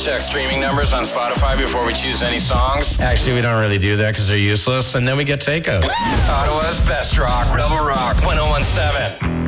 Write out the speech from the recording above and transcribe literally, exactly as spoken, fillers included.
check streaming numbers on Spotify before we choose any songs? Actually, we don't really do that because they're useless, and then we get takeout. Ottawa's best rock, Rebel Rock, one oh one seven.